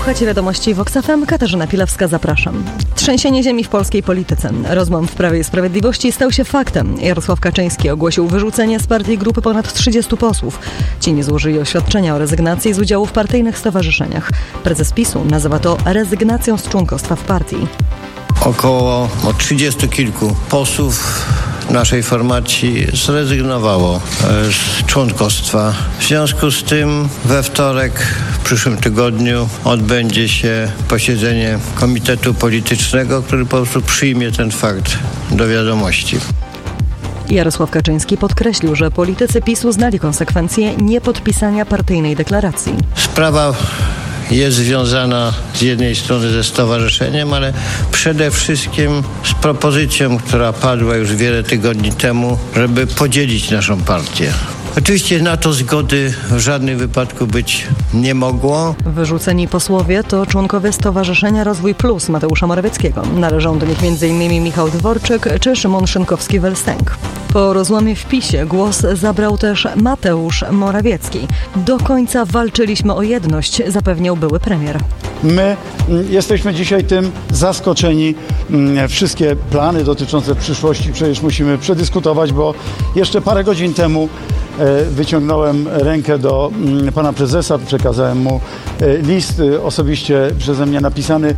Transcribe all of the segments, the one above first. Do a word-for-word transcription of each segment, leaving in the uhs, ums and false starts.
Słuchacie wiadomości Vox F M. Katarzyna Pilewska, zapraszam. Trzęsienie ziemi w polskiej polityce. Rozłam w Prawie i Sprawiedliwości stał się faktem. Jarosław Kaczyński ogłosił wyrzucenie z partii grupy ponad trzydziestu posłów. Ci nie złożyli oświadczenia o rezygnacji z udziału w partyjnych stowarzyszeniach. Prezes PiSu nazywa to rezygnacją z członkostwa w partii. Około o trzydziestu kilku posłów naszej formacji zrezygnowało z członkostwa. W związku z tym we wtorek w przyszłym tygodniu odbędzie się posiedzenie komitetu politycznego, który po prostu przyjmie ten fakt do wiadomości. Jarosław Kaczyński podkreślił, że politycy PiSu znali konsekwencje niepodpisania partyjnej deklaracji. Sprawa jest związana z jednej strony ze stowarzyszeniem, ale przede wszystkim z propozycją, która padła już wiele tygodni temu, żeby podzielić naszą partię. Oczywiście na to zgody w żadnym wypadku być nie mogło. Wyrzuceni posłowie to członkowie Stowarzyszenia Rozwój Plus Mateusza Morawieckiego. Należą do nich m.in. Michał Dworczyk czy Szymon Szynkowski-Welstęg. Po rozłamie w PiSie głos zabrał też Mateusz Morawiecki. Do końca walczyliśmy o jedność, zapewniał były premier. My jesteśmy dzisiaj tym zaskoczeni. Wszystkie plany dotyczące przyszłości przecież musimy przedyskutować, bo jeszcze parę godzin temu wyciągnąłem rękę do pana prezesa, przekazałem mu list osobiście przeze mnie napisany.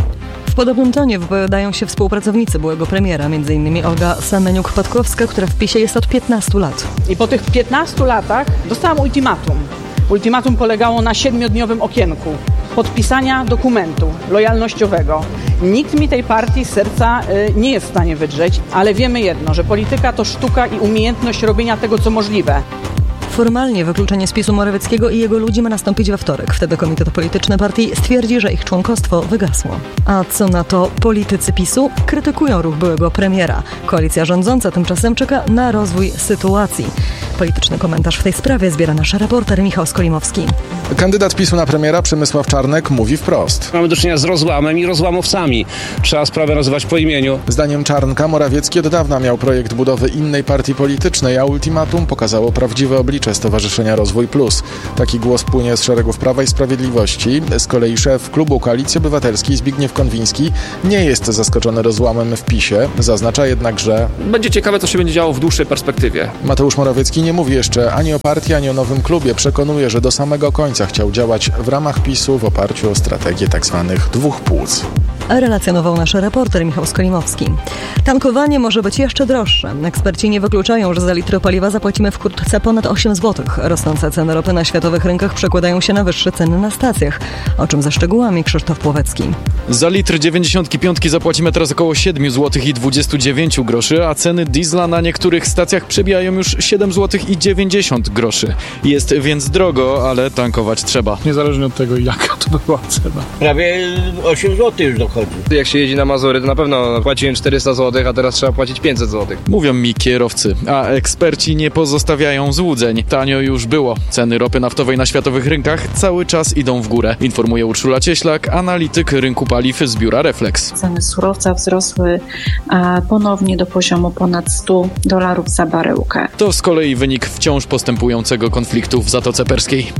W podobnym tonie wypowiadają się współpracownicy byłego premiera, m.in. Olga Semeniuk-Patkowska, która w PiSie jest od piętnastu lat. I po tych piętnastu latach dostałam ultimatum. Ultimatum polegało na siedmiodniowym okienku podpisania dokumentu lojalnościowego. Nikt mi tej partii z serca y, nie jest w stanie wydrzeć, ale wiemy jedno, że polityka to sztuka i umiejętność robienia tego, co możliwe. Formalnie wykluczenie z PiSu Morawieckiego i jego ludzi ma nastąpić we wtorek. Wtedy komitet polityczny partii stwierdzi, że ich członkostwo wygasło. A co na to politycy PiSu? Krytykują ruch byłego premiera. Koalicja rządząca tymczasem czeka na rozwój sytuacji. Polityczny komentarz w tej sprawie zbiera nasz reporter Michał Skolimowski. Kandydat PiSu na premiera Przemysław Czarnek mówi wprost. Mamy do czynienia z rozłamem i rozłamowcami. Trzeba sprawę nazywać po imieniu. Zdaniem Czarnka Morawiecki od dawna miał projekt budowy innej partii politycznej, a ultimatum pokazało prawdziwe oblicze Stowarzyszenia Rozwój Plus. Taki głos płynie z szeregów Prawa i Sprawiedliwości. Z kolei szef klubu Koalicji Obywatelskiej Zbigniew Konwiński nie jest zaskoczony rozłamem w PiSie. Zaznacza jednak, że będzie ciekawe, co się będzie działo w dłuższej perspektywie. Mateusz Morawiecki nie mówi jeszcze ani o partii, ani o nowym klubie. Przekonuje, że do samego końca chciał działać w ramach PiSu w oparciu o strategię tzw. dwóch płuc. Relacjonował nasz reporter Michał Skolimowski. Tankowanie może być jeszcze droższe. Eksperci nie wykluczają, że za litr paliwa zapłacimy wkrótce ponad osiem złotych. Rosnące ceny ropy na światowych rynkach przekładają się na wyższe ceny na stacjach. O czym ze szczegółami Krzysztof Płowecki. Za litr dziewięćdziesiątki piątki zapłacimy teraz około siedem złotych i dwadzieścia dziewięć groszy, a ceny diesla na niektórych stacjach przebijają już siedem złotych i dziewięćdziesiąt groszy. Jest więc drogo, ale tankować trzeba. Niezależnie od tego, jaka to była cena. Prawie osiem złotych już dochodzi. Jak się jeździ na Mazury, to na pewno płaciłem czterysta złotych, a teraz trzeba płacić pięćset złotych. Mówią mi kierowcy, a eksperci nie pozostawiają złudzeń. Tanio już było. Ceny ropy naftowej na światowych rynkach cały czas idą w górę. Informuje Urszula Cieślak, analityk rynku paliw z biura Reflex. Ceny surowca wzrosły ponownie do poziomu ponad sto dolarów za baryłkę. To z kolei wynik wciąż postępującego konfliktu w Zatoce Perskiej.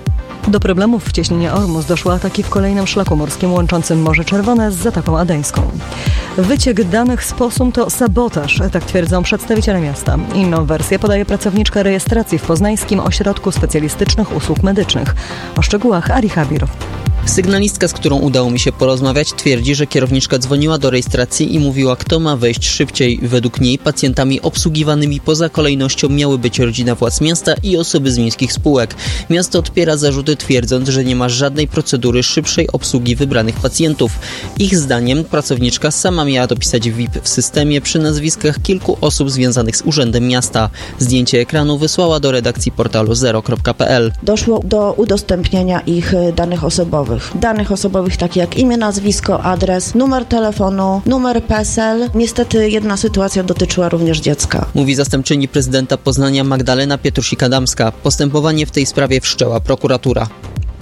Do problemów w cieśninie Ormus doszło ataki w kolejnym szlaku morskim łączącym Morze Czerwone z Zatoką Adeńską. Wyciek danych z posum to sabotaż, tak twierdzą przedstawiciele miasta. Inną wersję podaje pracowniczka rejestracji w Poznańskim Ośrodku Specjalistycznych Usług Medycznych. O szczegółach Ari Habir. Sygnalistka, z którą udało mi się porozmawiać, twierdzi, że kierowniczka dzwoniła do rejestracji i mówiła, kto ma wejść szybciej. Według niej pacjentami obsługiwanymi poza kolejnością miały być rodzina władz miasta i osoby z miejskich spółek. Miasto odpiera zarzuty, twierdząc, że nie ma żadnej procedury szybszej obsługi wybranych pacjentów. Ich zdaniem pracowniczka sama miała dopisać V I P w systemie przy nazwiskach kilku osób związanych z Urzędem Miasta. Zdjęcie ekranu wysłała do redakcji portalu zero kropka p l. Doszło do udostępniania ich danych osobowych. Danych osobowych takie jak imię, nazwisko, adres, numer telefonu, numer P E S E L. Niestety jedna sytuacja dotyczyła również dziecka. Mówi zastępczyni prezydenta Poznania Magdalena Pietrusik-Adamska. Postępowanie w tej sprawie wszczęła prokuratura.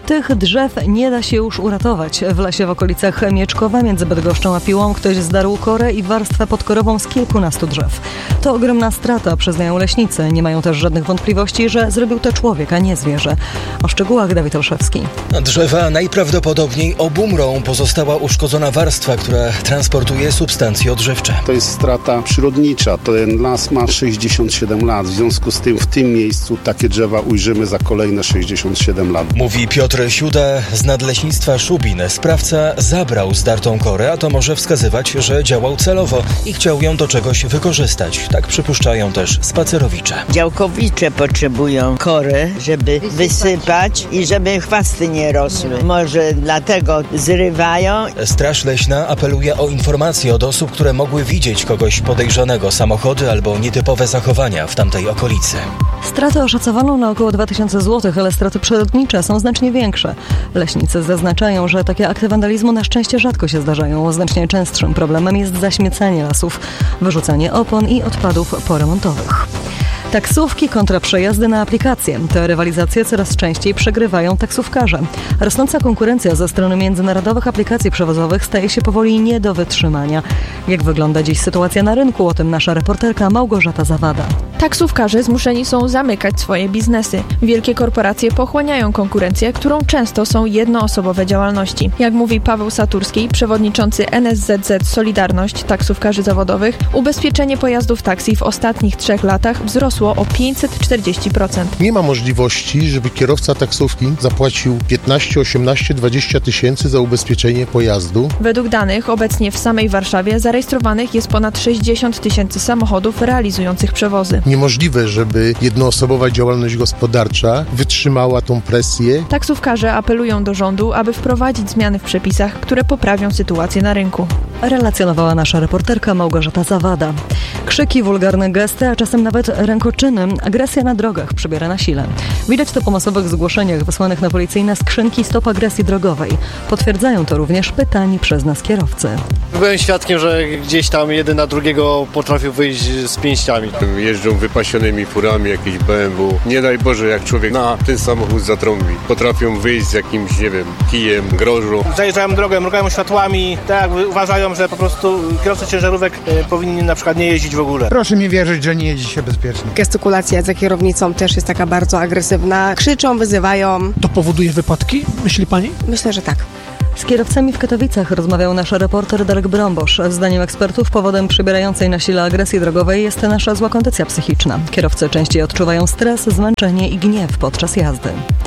Tych drzew nie da się już uratować. W lesie w okolicach Mieczkowa między Bydgoszczą a Piłą ktoś zdarł korę i warstwę podkorową z kilkunastu drzew. To ogromna strata, przyznają leśnicy. Nie mają też żadnych wątpliwości, że zrobił to człowiek, a nie zwierzę. O szczegółach Dawid Olszewski. Drzewa najprawdopodobniej obumrą. Pozostała uszkodzona warstwa, która transportuje substancje odżywcze. To jest strata przyrodnicza. Ten las ma sześćdziesiąt siedem lat. W związku z tym w tym miejscu takie drzewa ujrzymy za kolejne sześćdziesiąt siedem lat. Mówi Piotr Siuda z Nadleśnictwa Szubin. Sprawca zabrał zdartą korę, a to może wskazywać, że działał celowo i chciał ją do czegoś wykorzystać. Tak przypuszczają też spacerowicze. Działkowicze potrzebują kory, żeby wysypać i żeby chwasty nie rosły. Może dlatego zrywają. Straż Leśna apeluje o informacje od osób, które mogły widzieć kogoś podejrzanego, samochody albo nietypowe zachowania w tamtej okolicy. Stratę oszacowano na około dwa tysiące złotych, ale straty przyrodnicze są znacznie większe. Leśnicy zaznaczają, że takie akty wandalizmu na szczęście rzadko się zdarzają. Znacznie częstszym problemem jest zaśmiecanie lasów, wyrzucanie opon i odpadów poremontowych. Taksówki kontra przejazdy na aplikacje. Tę rywalizację coraz częściej przegrywają taksówkarze. Rosnąca konkurencja ze strony międzynarodowych aplikacji przewozowych staje się powoli nie do wytrzymania. Jak wygląda dziś sytuacja na rynku? O tym nasza reporterka Małgorzata Zawada. Taksówkarze zmuszeni są zamykać swoje biznesy. Wielkie korporacje pochłaniają konkurencję, którą często są jednoosobowe działalności. Jak mówi Paweł Saturski, przewodniczący N S Z Z Solidarność Taksówkarzy Zawodowych, ubezpieczenie pojazdów taksi w ostatnich trzech latach wzrosło o pięćset czterdzieści procent. Nie ma możliwości, żeby kierowca taksówki zapłacił piętnaście, osiemnaście, dwadzieścia tysięcy za ubezpieczenie pojazdu. Według danych obecnie w samej Warszawie zarejestrowanych jest ponad sześćdziesiąt tysięcy samochodów realizujących przewozy. Niemożliwe, żeby jednoosobowa działalność gospodarcza wytrzymała tą presję. Taksówkarze apelują do rządu, aby wprowadzić zmiany w przepisach, które poprawią sytuację na rynku. Relacjonowała nasza reporterka Małgorzata Zawada. Krzyki, wulgarne gesty, a czasem nawet rękoczyny. Agresja na drogach przybiera na sile. Widać to po masowych zgłoszeniach wysłanych na policyjne skrzynki Stop Agresji Drogowej. Potwierdzają to również pytani przez nas kierowcy. Byłem świadkiem, że gdzieś tam jeden na drugiego potrafił wyjść z pięściami. Jeżdżą wypasionymi furami, jakieś B M W. Nie daj Boże, jak człowiek na ten samochód zatrąbi. Potrafią wyjść z jakimś, nie wiem, kijem, grożą. Zajeżdżają drogę, mrugają światłami, tak uważają, że po prostu kierowcy ciężarówek y, powinni na przykład nie jeździć w ogóle. Proszę mi wierzyć, że nie jeździ się bezpiecznie. Gestykulacja za kierownicą też jest taka bardzo agresywna. Krzyczą, wyzywają. To powoduje wypadki, myśli pani? Myślę, że tak. Z kierowcami w Katowicach rozmawiał nasz reporter Darek Brąbosz. Zdaniem ekspertów powodem przybierającej na sile agresji drogowej jest nasza zła kondycja psychiczna. Kierowcy częściej odczuwają stres, zmęczenie i gniew podczas jazdy.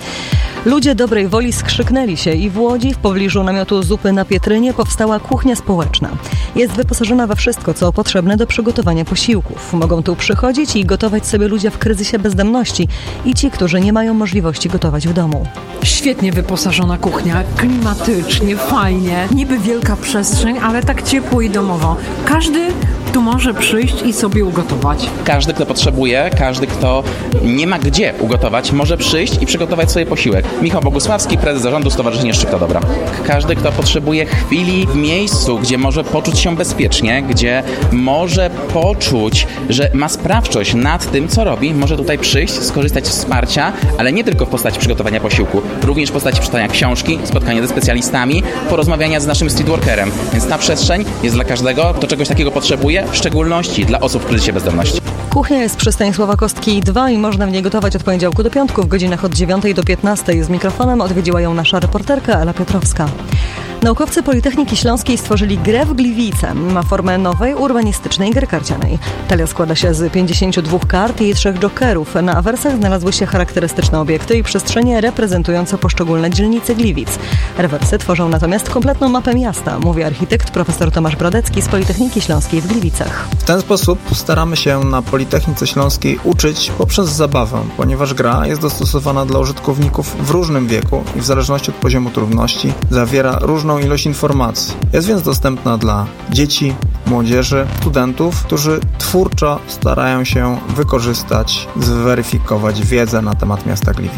Ludzie dobrej woli skrzyknęli się i w Łodzi w pobliżu namiotu Zupy na Pietrynie powstała kuchnia społeczna. Jest wyposażona we wszystko, co potrzebne do przygotowania posiłków. Mogą tu przychodzić i gotować sobie ludzie w kryzysie bezdomności i ci, którzy nie mają możliwości gotować w domu. Świetnie wyposażona kuchnia, klimatycznie, fajnie, niby wielka przestrzeń, ale tak ciepło i domowo. Każdy tu może przyjść i sobie ugotować. Każdy, kto potrzebuje, każdy, kto nie ma gdzie ugotować, może przyjść i przygotować sobie posiłek. Michał Bogusławski, prezes zarządu Stowarzyszenia Szczypta Dobra. Każdy, kto potrzebuje chwili w miejscu, gdzie może poczuć się bezpiecznie, gdzie może poczuć, że ma sprawczość nad tym, co robi, może tutaj przyjść, skorzystać z wsparcia, ale nie tylko w postaci przygotowania posiłku, również w postaci przeczytania książki, spotkania ze specjalistami, porozmawiania z naszym streetworkerem. Więc ta przestrzeń jest dla każdego, kto czegoś takiego potrzebuje, w szczególności dla osób w kryzysie bezdomności. Kuchnia jest przy Stanisława Kostki dwa i można w niej gotować od poniedziałku do piątku w godzinach od dziewiątej do piętnastej. Z mikrofonem odwiedziła ją nasza reporterka Ela Piotrowska. Naukowcy Politechniki Śląskiej stworzyli grę w Gliwice. Ma formę nowej, urbanistycznej gry karcianej. Talia składa się z pięćdziesięciu dwóch kart i trzech jokerów. Na awersach znalazły się charakterystyczne obiekty i przestrzenie reprezentujące poszczególne dzielnice Gliwic. Rewersy tworzą natomiast kompletną mapę miasta, mówi architekt profesor Tomasz Brodecki z Politechniki Śląskiej w Gliwicach. W ten sposób staramy się na Politechnice Śląskiej uczyć poprzez zabawę, ponieważ gra jest dostosowana dla użytkowników w różnym wieku i w zależności od poziomu trudności zawiera różną ilość informacji. Jest więc dostępna dla dzieci, młodzieży, studentów, którzy twórczo starają się wykorzystać, zweryfikować wiedzę na temat miasta Gliwice.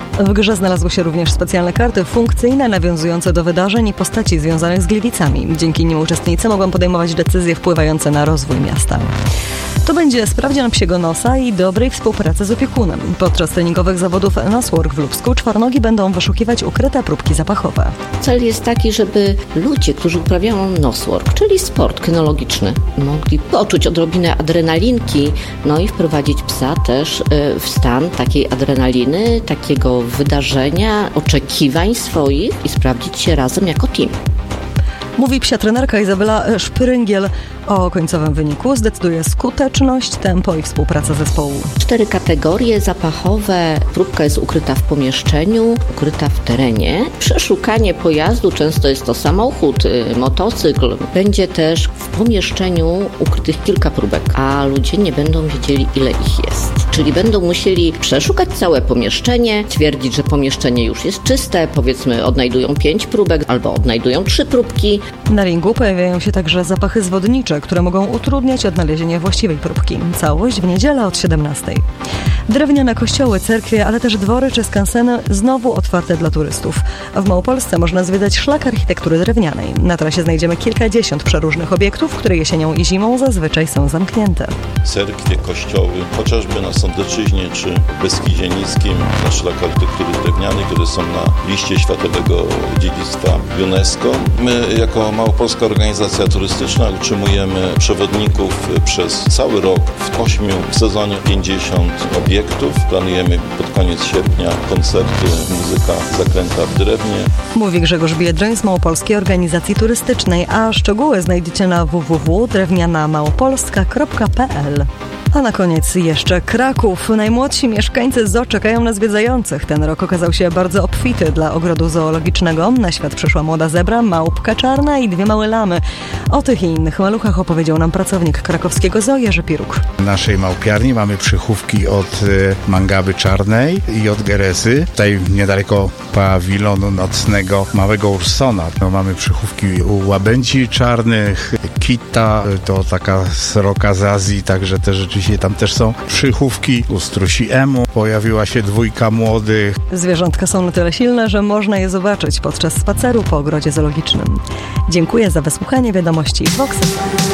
W grze znalazły się również specjalne karty funkcyjne nawiązujące do wydarzeń i postaci związanych z Gliwicami. Dzięki nim uczestnicy mogą podejmować decyzje wpływające na rozwój miasta. To będzie sprawdzian psiego nosa i dobrej współpracy z opiekunem. Podczas treningowych zawodów Noswork w Lubsku czwornogi będą wyszukiwać ukryte próbki zapachowe. Cel jest taki, żeby ludzie, którzy uprawiają noswork, czyli sport kynologiczny, mogli poczuć odrobinę adrenalinki, no i wprowadzić psa też w stan takiej adrenaliny, takiego wydarzenia, oczekiwań swoich i sprawdzić się razem jako team. Mówi psia trenerka Izabela Szpyryngiel. O końcowym wyniku zdecyduje skuteczność, tempo i współpraca zespołu. Cztery kategorie zapachowe. Próbka jest ukryta w pomieszczeniu, ukryta w terenie. Przeszukanie pojazdu, często jest to samochód, motocykl. Będzie też w pomieszczeniu ukrytych kilka próbek, a ludzie nie będą wiedzieli, ile ich jest. Czyli będą musieli przeszukać całe pomieszczenie, twierdzić, że pomieszczenie już jest czyste, powiedzmy odnajdują pięć próbek albo odnajdują trzy próbki. Na ringu pojawiają się także zapachy zwodnicze, które mogą utrudniać odnalezienie właściwej próbki. Całość w niedzielę od siedemnastej. Drewniane kościoły, cerkwie, ale też dwory czy skanseny znowu otwarte dla turystów. W Małopolsce można zwiedzać szlak architektury drewnianej. Na trasie znajdziemy kilkadziesiąt przeróżnych obiektów, które jesienią i zimą zazwyczaj są zamknięte. Cerkwie, kościoły, chociażby na Sądeczyźnie czy Beskidzie Niskim, na szlak architektury drewnianej, które są na liście Światowego Dziedzictwa UNESCO. My jako Małopolska Organizacja Turystyczna utrzymujemy przewodników przez cały rok w ośmiu, w sezonie pięćdziesiąt obiektów. Planujemy pod koniec sierpnia koncerty, muzyka zakręta w drewnie. Mówi Grzegorz Biedroń z Małopolskiej Organizacji Turystycznej, a szczegóły znajdziecie na w w w kropka drewniana małopolska kropka p l. A na koniec jeszcze Kraków. Najmłodsi mieszkańcy zoo czekają na zwiedzających. Ten rok okazał się bardzo obfity dla ogrodu zoologicznego. Na świat przyszła młoda zebra, małpka czarna i dwie małe lamy. O tych i innych maluchach opowiedział nam pracownik krakowskiego zoo Jerzy Piruk. W naszej małpiarni mamy przychówki od mangaby czarnej i od geresy. Tutaj niedaleko pawilonu nocnego małego ursona. No, mamy przychówki u łabędzi czarnych, kita, to taka sroka z Azji, także te rzeczywiście tam też są przychówki. U strusi emu pojawiła się dwójka młodych. Zwierzątka są na tyle silne, że można je zobaczyć podczas spaceru po ogrodzie zoologicznym. Dziękuję za wysłuchanie wiadomości Vox.